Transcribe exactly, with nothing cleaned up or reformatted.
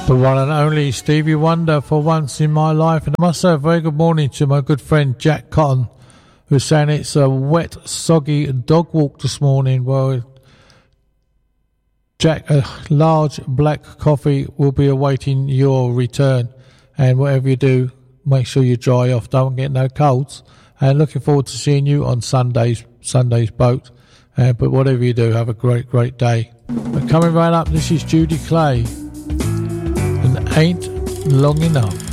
The one and only Stevie Wonder, For Once in My Life. And I must say a very good morning to my good friend Jack Cotton, who's saying it's a wet, soggy dog walk this morning. Well, Jack, a large black coffee will be awaiting your return. And whatever you do, make sure you dry off, don't get no colds. And looking forward to seeing you on Sunday's, Sunday's boat. Uh, but whatever you do, have a great, great day. But coming right up, this is Judy Clay. And Ain't Long Enough.